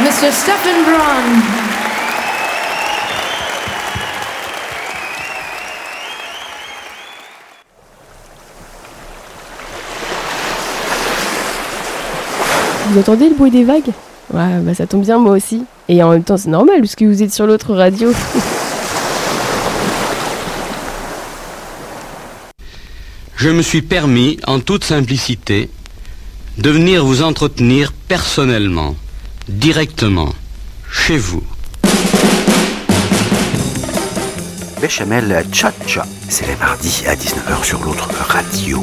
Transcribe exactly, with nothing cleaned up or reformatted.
Monsieur Stephen Braun. Vous entendez le bruit des vagues ? Ouais, bah ça tombe bien, moi aussi. Et en même temps, c'est normal, puisque vous êtes sur l'autre radio. Je me suis permis, en toute simplicité, de venir vous entretenir personnellement, directement, chez vous. Béchamel Tcha-Tcha, c'est les mardis à dix-neuf heures sur l'autre radio.